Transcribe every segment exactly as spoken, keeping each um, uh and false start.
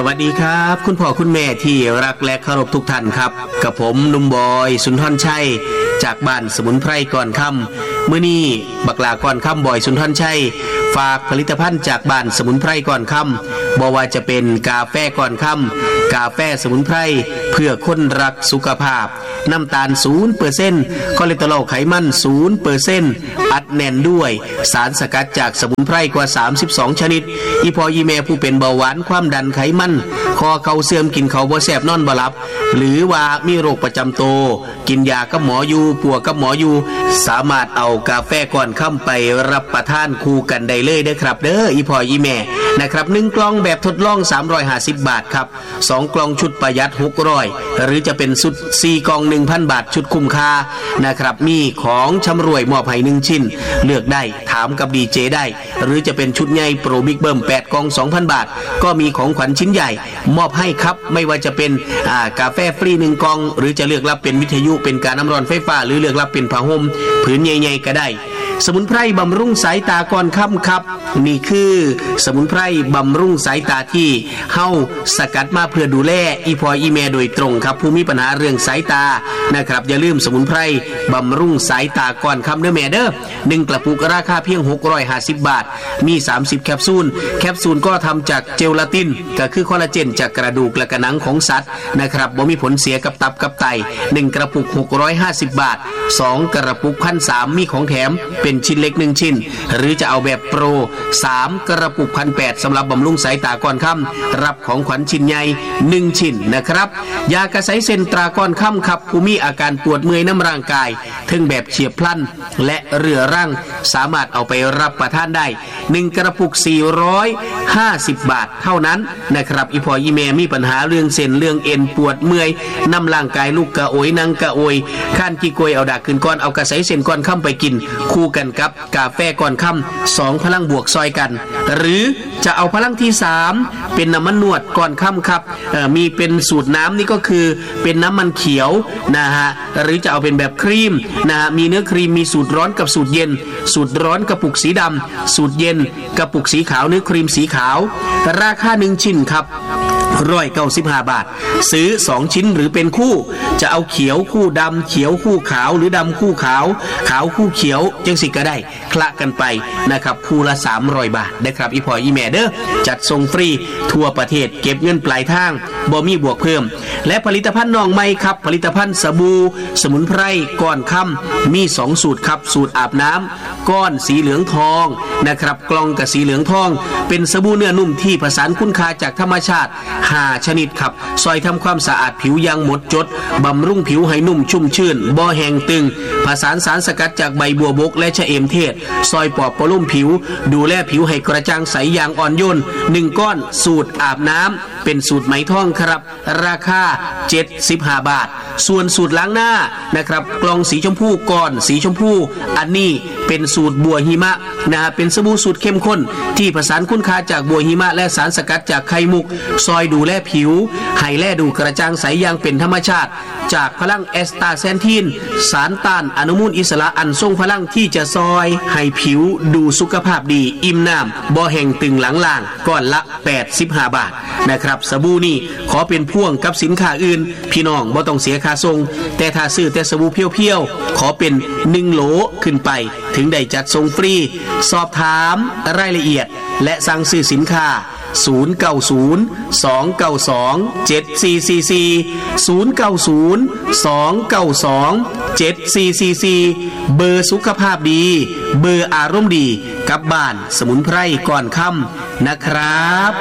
วัสดีครับคุณพ่อคุณแม่ที่รักและเคารพทุกท่านครับกับผมหนุ่มบอยสุนทรชัยจากบ้านสมุนไพรก่อนค่ำมื้อนี้บักลาก่อนค่ำบอยสุนทรชัยฝากผลิตภัณฑ์จากบ้านสมุนไพรก่อนค่ำบ่ว่าจะเป็นกาแฟก่อนค่ำกาแฟสมุนไพรเพื่อคนรักสุขภาพน้ำตาล ศูนย์เปอร์เซ็นต์ คอเลสเตอรอลไขมัน ศูนย์เปอร์เซ็นต์ อัดแน่นด้วยสารสกัดจากสมุนไพรกว่าสามสิบสองชนิดอีพออีแม่ผู้เป็นเบาหวานความดันไขมันคอเข่าเสื่อมกินข้าวบ่แซ่บนอนบ่หลับหรือว่ามีโรคประจำตัวกินยากับหมออยู่ปัวกับหมออยู่สามารถเอากาแฟก่อนค่ำไปรับประทานคู่กันได้เลยเด้อครับเด้ออีพออีแม่นะครับหนึ่งกล่องแบบทดลองสามร้อยห้าสิบบาทครับสองกล่องชุดประหยัดหกร้อยหรือจะเป็นชุดสี่กล่อง หนึ่งพัน บาทชุดคุ้มค่านะครับมีของชำร่วยมอบให้หนึ่งชิ้นเลือกได้ถามกับดีเจได้หรือจะเป็นชุดใหญ่โปรบิ๊กเบิ้มแปดกล่อง สองพัน บาทก็มีของขวัญชิ้นใหญ่มอบให้ครับไม่ว่าจะเป็นอ่ากาแฟฟรีหนึ่งกล่องหรือจะเลือกรับเป็นวิทยุเป็นการน้ำร้อนไฟฟ้าหรือเลือกรับเป็นผ้าห่มผืนใหญ่ๆก็ได้สมุนไพรบำรุงสายตาก่อนค่ำครับนี่คือสมุนไพรบำรุงสายตาที่เฮาสกัดมาเพื่อดูแลอีพออีแม่โดยตรงครับผู้มีปัญหาเรื่องสายตานะครับอย่าลืมสมุนไพรบำรุงสายตาก่อนค่ำเด้อแม่เด้อหนึ่งกระปุกราคาเพียงหกร้อยห้าสิบบาทมีสามสิบแคปซูลแคปซูลก็ทำจากเจลาตินก็คือคอลลาเจนจากกระดูกและกระหนังของสัตว์นะครับบ่มีผลเสียกับตับกับไตหนึ่งกระปุกหกร้อยห้าสิบบาทสองกระปุก หนึ่งพันสามร้อย มีของแถมเป็นชิ้นเล็กหนึ่งชิ้นหรือจะเอาแบบโปรสามกระปุก หนึ่งพันแปดร้อย สำหรับบำรุงสายตาก่อนค่ำรับของขวัญชิ้นใหญ่หนึ่งชิ้นนะครับยากระไสเซนตราก่อนค่ำครับผู้มีอาการปวดเมื่อยน้ำร่างกายทั้งแบบเฉียบพลันและเรื้อรังสามารถเอาไปรับประทานได้หนึ่งกระปุกสี่ร้อยห้าสิบบาทเท่านั้นนะครับอีพออีแม่มีปัญหาเรื่องเส้นเรื่องเอ็นปวดเมื่อยน้ำร่างกายลูกกระโอยนั่งกระโอยข้านกี่กวยเอาดากขึ้นก้อนเอากระไสเส้นก้อนค่ำไปกินคู่กันกับกาแฟก่อนค่ำสองพลังบวกซอยกันหรือจะเอาพลังที่สามเป็นน้ำมันนวดก่อนค่ำครับมีเป็นสูตรน้ำนี่ก็คือเป็นน้ำมันเขียวนะฮะหรือจะเอาเป็นแบบครีมนะฮะมีเนื้อครีมมีสูตรร้อนกับสูตรเย็นสูตรร้อนกระปุกสีดำสูตรเย็นกระปุกสีขาวเนื้อครีมสีขาวราคาหนึ่งชิ้นครับหนึ่งร้อยเก้าสิบห้าบาทซื้อสองชิ้นหรือเป็นคู่จะเอาเขียวคู่ดำเขียวคู่ขาวหรือดำคู่ขาวขาวคู่เขียวจังสิก็ได้คละกันไปนะครับคู่ละสามร้อยบาทนะครับอีพออีแม่เด้อจัดส่งฟรีทั่วประเทศเก็บเงินปลายทางบ่มีบวกเพิ่มและผลิตภัณฑ์น้องใหม่ครับผลิตภัณฑ์สบู่สมุนไพรก้อนค่ำมีสองสูตรครับสูตรอาบน้ำก้อนสีเหลืองทองนะครับกล่องกับสีเหลืองทองเป็นสบู่เนื้อนุ่มที่ผสานคุณค่าจากธรรมชาติห้าชนิดครับซอยทำความสะอาดผิวอย่างหมดจดบำรุงผิวให้นุ่มชุ่มชื่นบ่แห้งตึงผสานสารสกัดจากใบบัวบกและชะเอมเทศซอยปอบประโลมผิวดูแลผิวให้กระจ่างใสอย่างอ่อนโยนหนึ่งก้อนสูตรอาบน้ำเป็นสูตรไหมทองครับราคาเจ็ดสิบห้าบาทส่วนสูตรล้างหน้านะครับกล่องสีชมพูก้อนสีชมพูอันนี้เป็นสูตรบัวหิมะนะฮะเป็นสบู่สูตรเข้มข้นที่ผสานคุณค่าจากบัวหิมะและสารสกัดจากไข่มุกซอยดูแลผิวให้แลดูกระจ่างใสอย่างเป็นธรรมชาติจากพลังแอสตาแซนทินสารต้านอนุมูลอิสระอันทรงพลังที่จะซอยให้ผิวดูสุขภาพดีอิ่มน้ำบ่แห้งตึงหลังล่างก้อนละแปดสิบห้าบาทนะครับสบู่นี่ขอเป็นพ่วงกับสินค้าอื่นพี่น้องบ่ต้องเสียค่าส่งแต่ถ้าซื้อแต่สบู่เพียวๆขอเป็นหนึ่งโหลขึ้นไปถึงได้จัดส่งฟรีสอบถามรายละเอียดและสั่งซื้อสินค้าศูนย์ เก้า ศูนย์ สอง เก้า สอง เจ็ด สี่ สี่ สี่ ศูนย์ เก้า ศูนย์ สอง เก้า สอง เจ็ด สี่ สี่ สี่เบอร์สุขภาพดีเบอร์อารมณ์ดีกับบ้านสมุนไพรก่อนค่ำนะครับ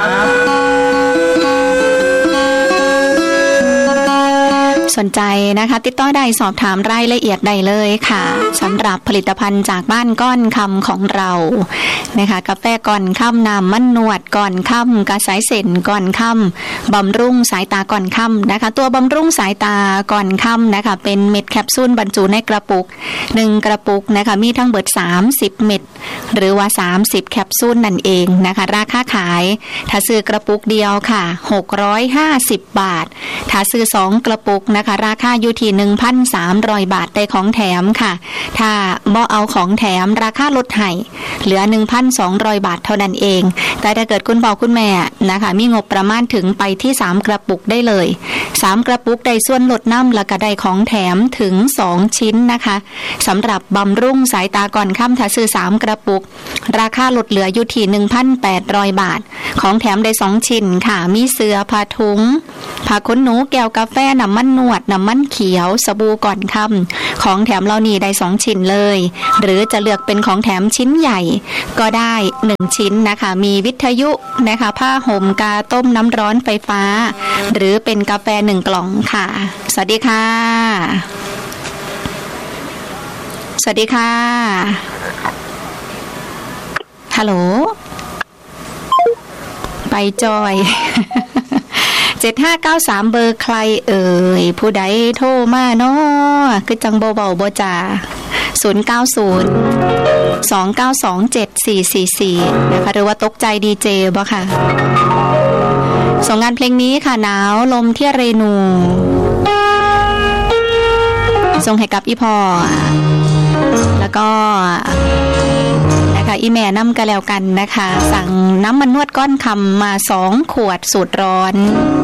สนใจนะคะติดต่อได้สอบถามรายละเอียดได้เลยค่ะสำหรับผลิตภัณฑ์จากบ้านก้อนคำของเรานะคะกาแฟก้อนค่ำน้ำมันนวดก้อนค่ำกระสายเส้นก้อนค่ำบำรุงสายตาก้อนค่ำนะคะตัวบำรุงสายตาก้อนค่ำนะคะเป็นเม็ดแคปซูลบรรจุในกระปุกหนึ่งกระปุกนะคะมีทั้งเบิดสามสิบเม็ดหรือว่าสามสิบแคปซูลนั่นเองนะคะราคาขายถ้าซื้อกระปุกเดียวค่ะหกร้อยห้าสิบบาทถ้าซื้อสองกระปุกนะนะคะ ราคาอยู่ที่ หนึ่งพันสามร้อย บาทได้ของแถมค่ะถ้าบ่เอาของแถมราคาลดให้เหลือ หนึ่งพันสองร้อย บาทเท่านั้นเองแต่ถ้าเกิดคุณพ่อคุณแม่นะคะมีงบประมาณถึงไปที่สามกระปุกได้เลยสามกระปุกได้ส่วนลดน้ำแล้วก็ได้ของแถมถึงสองชิ้นนะคะสำหรับบำรุงสายตาก่อนค่ำถ้าซื้อสามกระปุกราคาลดเหลืออยู่ที่ หนึ่งพันแปดร้อย บาทของแถมได้สองชิ้นค่ะมีเสื้อผ้าถุงผ้าขนหนูแก้วกาแฟน้ำมันนวดน้ำมันเขียวสบู่ก่อนค่ำของแถมเหล่านี้ได้สองชิ้นเลยหรือจะเลือกเป็นของแถมชิ้นใหญ่ก็ได้หนึ่งชิ้นนะคะมีวิทยุนะคะผ้าห่มกาต้มน้ำร้อนไฟฟ้าหรือเป็นกาแฟหนึ่งกล่องค่ะสวัสดีค่ะสวัสดีค่ะฮัลโหลไปจอย เจ็ดห้าเก้าสาม เบอร์ใครเอ่ยผู้ใดโทรมาเนาะคือจังเบาๆบ่จ่าศูนย์ เก้า ศูนย์ สอง เก้า สอง เจ็ด สี่ สี่ สี่นะคะหรือว่าตกใจดีเจบ่ค่ะส่งงานเพลงนี้ค่ะหนาวลมที่เรนูส่งให้กับอีพอแล้วก็นะคะอีแม่น้ำกันแล้วกันนะคะสั่งน้ำมันนวดก้อนคำมาสองขวดสูตรร้อน